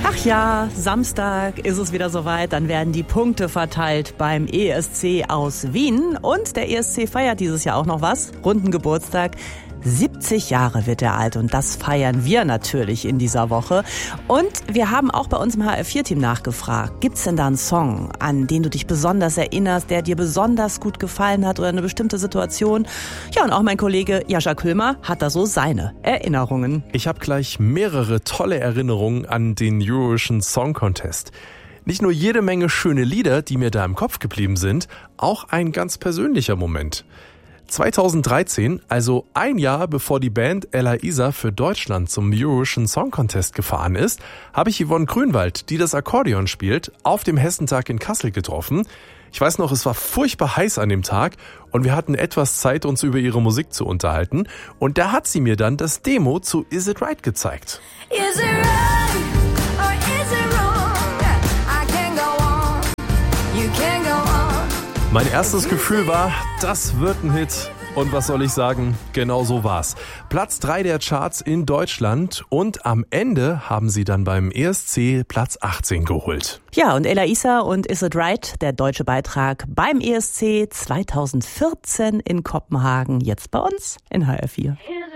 Ach ja, Samstag ist es wieder soweit, dann werden die Punkte verteilt beim ESC aus Wien. Und der ESC feiert dieses Jahr auch noch was, runden Geburtstag. 70 Jahre wird er alt und das feiern wir natürlich in dieser Woche. Und wir haben auch bei uns im HR4-Team nachgefragt, gibt's denn da einen Song, an den du dich besonders erinnerst, der dir besonders gut gefallen hat oder eine bestimmte Situation? Ja, und auch mein Kollege Jascha Köhlmer hat da so seine Erinnerungen. Ich habe gleich mehrere tolle Erinnerungen an den Eurovision Song Contest. Nicht nur jede Menge schöne Lieder, die mir da im Kopf geblieben sind, auch ein ganz persönlicher Moment. 2013, also ein Jahr bevor die Band Ella Isa für Deutschland zum Eurovision Song Contest gefahren ist, habe ich Yvonne Grünwald, die das Akkordeon spielt, auf dem Hessentag in Kassel getroffen. Ich weiß noch, es war furchtbar heiß an dem Tag und wir hatten etwas Zeit, uns über ihre Musik zu unterhalten. Und da hat sie mir dann das Demo zu Is It Right gezeigt. Is it right or is it wrong? I can't go on, you can't go on. Mein erstes Gefühl war, das wird ein Hit. Und was soll ich sagen? Genau so war's. Platz 3 der Charts in Deutschland und am Ende haben sie dann beim ESC Platz 18 geholt. Ja, und Ella Isa und Is It Right, der deutsche Beitrag beim ESC 2014 in Kopenhagen, jetzt bei uns in HR4.